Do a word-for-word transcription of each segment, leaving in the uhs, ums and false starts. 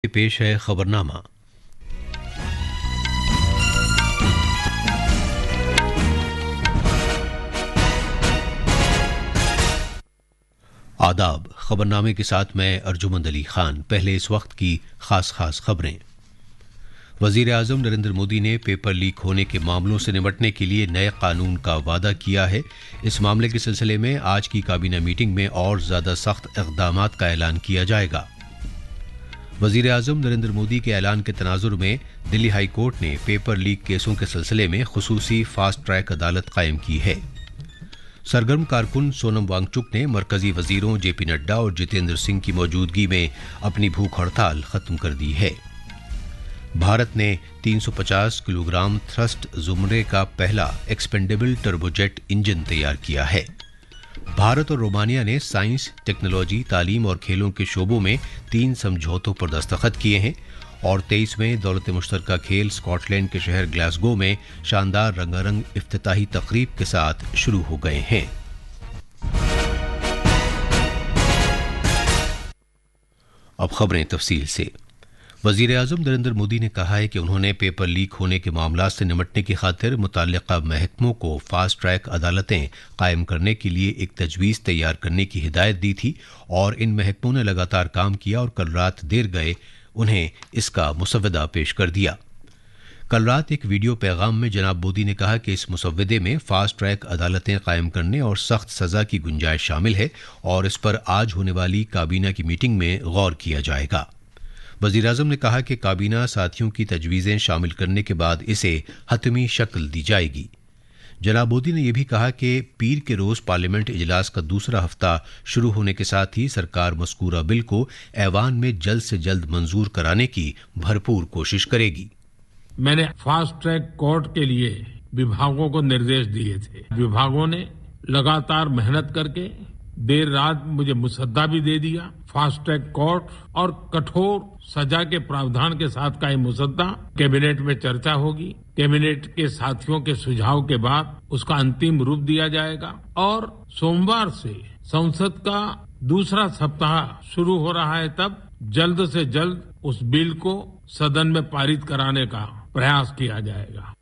पेश है खबरनामा। आदाब। खबरनामे के साथ मैं अर्जुमंद अली खान। पहले इस वक्त की खास खास खबरें। वजीर आजम नरेंद्र मोदी ने पेपर लीक होने के मामलों से निपटने के लिए नए कानून का वादा किया है। इस मामले के सिलसिले में आज की काबीना मीटिंग में और ज्यादा सख्त इक़दाम का ऐलान किया जाएगा। वजीर आजम नरेंद्र मोदी के ऐलान के तनाजुर में दिल्ली हाई कोर्ट ने पेपर लीक केसों के सिलसिले में खुसूसी फास्ट ट्रैक अदालत कायम की है। सरगर्म कारकुन सोनम वांगचुक ने मरकजी वजीरों जेपी नड्डा और जितेंद्र सिंह की मौजूदगी में अपनी भूख हड़ताल खत्म कर दी है। भारत ने तीन सौ पचास किलोग्राम थ्रस्ट जुमरे का पहला एक्सपेंडेबल टर्बोजेट इंजन तैयार किया है। भारत और रोमानिया ने साइंस, टेक्नोलॉजी, तालीम और खेलों के शोबों में तीन समझौतों पर दस्तखत किए हैं और तेईसवें दौलत मुश्तरका खेल स्कॉटलैंड के शहर ग्लासगो में शानदार रंगारंग इफ्तिताही तकरीब के साथ शुरू हो गए हैं। अब खबरें तफसील से। वजीर आजम नरेंद्र मोदी ने कहा है कि उन्होंने पेपर लीक होने के मामलों से निपटने की खातिर मुतल्लिका महकमों को फास्ट ट्रैक अदालतें कायम करने के लिए एक तजवीज़ तैयार करने की हिदायत दी थी और इन महकमों ने लगातार काम किया और कल रात देर गए उन्हें इसका मुसव्वदा पेश कर दिया। कल रात एक वीडियो पैगाम में जनाब मोदी ने कहा कि इस मुसव्वदे में फास्ट ट्रैक अदालतें कायम करने और सख्त सजा की गुंजाइश शामिल है और इस पर आज होने वाली काबीना की मीटिंग में गौर किया जाएगा। वजीर आजम ने कहा कि काबीना साथियों की तजवीज़ें शामिल करने के बाद इसे हतमी शक्ल दी जाएगी। जनाब मोदी ने यह भी कहा कि पीर के रोज पार्लियामेंट इजलास का दूसरा हफ्ता शुरू होने के साथ ही सरकार मज़कूरा बिल को ऐवान में जल्द से जल्द मंजूर कराने की भरपूर कोशिश करेगी। मैंने फास्ट ट्रैक कोर्ट के लिए विभागों को निर्देश दिए थे। विभागों ने लगातार मेहनत करके देर रात मुझे मुसद्दा भी दे दिया। फास्ट ट्रैक कोर्ट और कठोर सजा के प्रावधान के साथ का ये मुसद्दा कैबिनेट में चर्चा होगी। कैबिनेट के साथियों के सुझाव के बाद उसका अंतिम रूप दिया जाएगा और सोमवार से संसद का दूसरा सप्ताह शुरू हो रहा है, तब जल्द से जल्द उस बिल को सदन में पारित कराने का प्रयास किया जाएगा।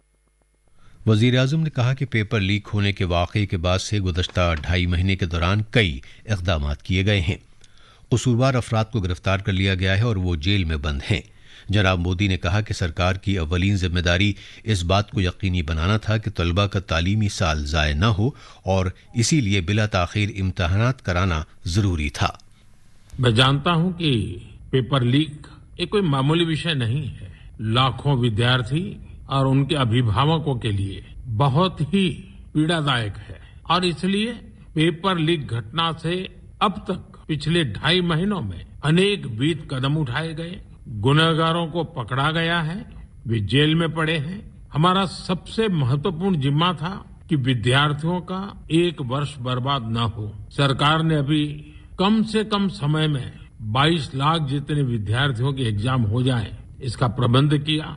वजीर आजम ने कहा कि पेपर लीक होने के वाकये के बाद से गुज़श्ता ढाई महीने के दौरान कई इक़दाम किए गए हैं। कसूरवार अफराद को गिरफ्तार कर लिया गया है और वो जेल में बंद हैं। जनाब मोदी ने कहा कि सरकार की अव्वलीन जिम्मेदारी इस बात को यकीनी बनाना था कि तलबा का तालीमी साल ज़ाय न हो और इसीलिए बिला ताखीर इम्तहानात कराना जरूरी था। मैं जानता हूं कि पेपर लीक एक कोई मामूली विषय नहीं है। लाखों विद्यार्थी और उनके अभिभावकों के लिए बहुत ही पीड़ादायक है और इसलिए पेपर लीक घटना से अब तक पिछले ढाई महीनों में अनेक विध कदम उठाए गए। गुनहगारों को पकड़ा गया है, वे जेल में पड़े हैं। हमारा सबसे महत्वपूर्ण जिम्मा था कि विद्यार्थियों का एक वर्ष बर्बाद न हो। सरकार ने अभी कम से कम समय में बाईस लाख जितने विद्यार्थियों के एग्जाम हो जाए, इसका प्रबंध किया।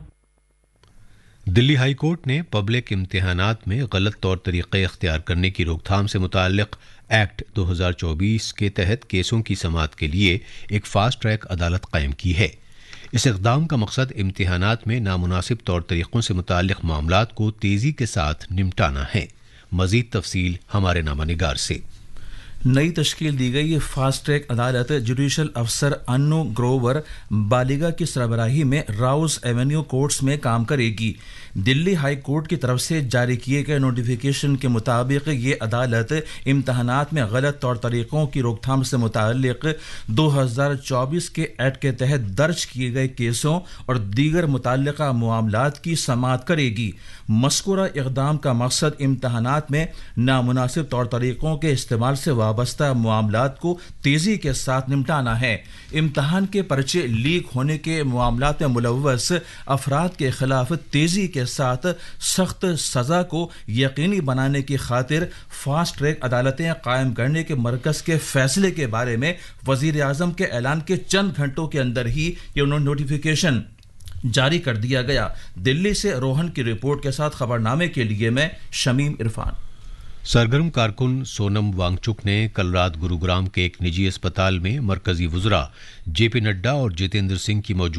दिल्ली हाई कोर्ट ने पब्लिक इम्तिहानात में गलत तौर तरीके इख्तियार करने की रोकथाम से मुताल्लिक एक्ट दो हज़ार चौबीस के तहत केसों की समाअत के लिए एक फास्ट ट्रैक अदालत कायम की है। इस इक़दाम का मकसद इम्तिहानात में नामुनासिब तौर तरीकों से मुताल्लिक मामलात को तेजी के साथ निपटाना है। मजीद तफसील हमारे नामानिगार से। नई तश्कील दी गई ये फास्ट ट्रैक अदालत जुडिशल अफसर अन्नू ग्रोवर बालिगा की सरबराही में राउज एवेन्यू कोर्ट्स में काम करेगी। दिल्ली हाई कोर्ट की तरफ से जारी किए गए नोटिफिकेशन के मुताबिक ये अदालत इम्तहानात में गलत तौर तरीक़ों की रोकथाम से मुताल्लिक दो हज़ार चौबीस के एक्ट के तहत दर्ज किए गए केसों और दीगर मुतल्लिका मामलात की समाअत करेगी। मज़कूरा इक़दाम का मकसद इम्तहानात में नामुनासिब तौर तरीक़ों के इस्तेमाल से वाबस्ता मामलात को तेज़ी के साथ निपटाना है। इम्तहान के पर्चे लीक होने के मामलात में मुलव्वस अफराद के खिलाफ तेज़ी के साथ सख्त सज़ा को यकीनी बनाने की खातिर फास्ट ट्रैक अदालतें कायम करने के मरकज़ के फैसले के बारे में वज़ीर आज़म के ऐलान के चंद घंटों के अंदर ही ये नोटिफिकेशन जारी कर दिया गया। दिल्ली से रोहन की रिपोर्ट के साथ खबरनामे के लिए मैं शमीम इरफान। सरगर्म कारकुन सोनम वांगचुक ने कल रात गुरुग्राम के एक निजी अस्पताल में मरकजी वुज़रा जेपी नड्डा और जितेंद्र सिंह की मौजूदगी